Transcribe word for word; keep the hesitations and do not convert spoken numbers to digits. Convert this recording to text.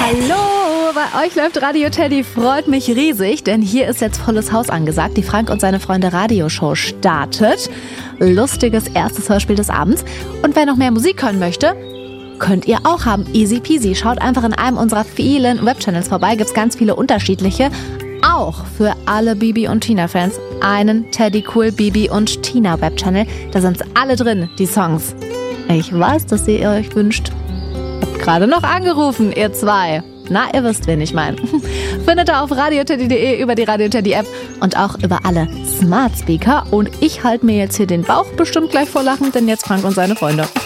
Hallo, bei euch läuft Radio Teddy, freut mich riesig, denn hier ist jetzt volles Haus angesagt. Die Frank und seine Freunde Radioshow startet. Lustiges erstes Hörspiel des Abends. Und wer noch mehr Musik hören möchte, könnt ihr auch haben. Easy peasy. Schaut einfach in einem unserer vielen Webchannels vorbei. Gibt's ganz viele unterschiedliche. Auch für alle Bibi und Tina-Fans einen Teddy Cool Bibi und Tina Webchannel. Da sind alle drin, die Songs. Ich weiß, dass ihr euch wünscht. Habt gerade noch angerufen, ihr zwei. Na, ihr wisst, wen ich meine. Findet ihr auf radioteddy punkt de, über die Radio Teddy App und auch über alle Smart Speaker. Und ich halte mir jetzt hier den Bauch bestimmt gleich vor Lachen, denn jetzt Frank und seine Freunde.